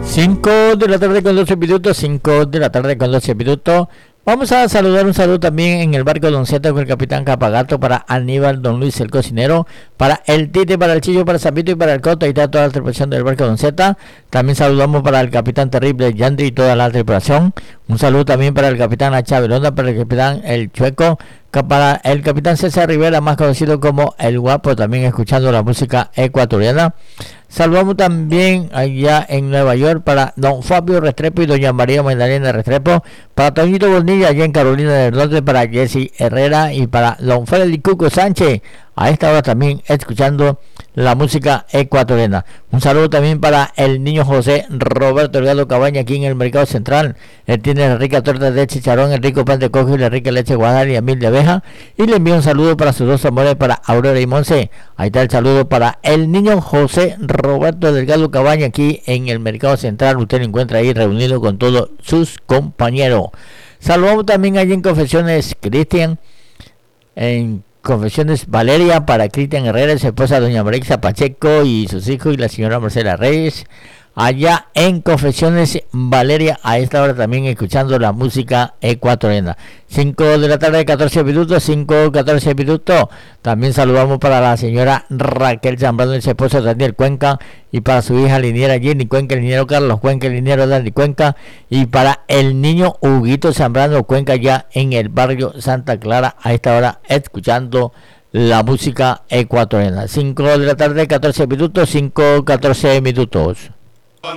5 de la tarde con 12 minutos, 5 de la tarde con 12 minutos. Vamos a saludar un saludo también en el barco Don Zeta con el capitán Capagato, para Aníbal, Don Luis el cocinero, para el Tite, para el Chillo, para el Zapito y para el Coto, y toda la tripulación del barco Don Zeta. También saludamos para el capitán Terrible Yandri y toda la tripulación. Un saludo también para el capitán Acha Veronda, para el capitán El Chueco, para el capitán César Rivera, más conocido como El Guapo, también escuchando la música ecuatoriana. Saludamos también allá en Nueva York para don Fabio Restrepo y doña María Magdalena Restrepo, para Toñito Bonilla allá en Carolina del Norte, para Jesse Herrera y para don Félix Cuco Sánchez, a esta hora también escuchando la música ecuatoriana. Un saludo también para el niño José Roberto Delgado Cabaña, aquí en el Mercado Central. Él tiene la rica torta de chicharrón, el rico pan de coco y la rica leche guadal y a mil de abeja. Y le envío un saludo para sus dos amores, para Aurora y Monse. Ahí está el saludo para el niño José Roberto Delgado Cabaña, aquí en el Mercado Central. Usted lo encuentra ahí reunido con todos sus compañeros. Saludamos también allí en Confesiones Cristian, en Confesiones Valeria, para Cristian Herrera, su esposa doña Marixa Pacheco y sus hijos, y la señora Marcela Reyes, allá en Confesiones Valeria, a esta hora también escuchando la música ecuatoriana. 5 de la tarde, 14 minutos, 5:14 minutos. También saludamos para la señora Raquel Zambrano y su esposo Daniel Cuenca, y para su hija liniera Jenny Cuenca, el liniero Carlos Cuenca, el liniero Dani Cuenca, y para el niño Huguito Zambrano Cuenca, ya en el barrio Santa Clara, a esta hora escuchando la música ecuatoriana. 5 de la tarde, 14 minutos, 5:14 minutos.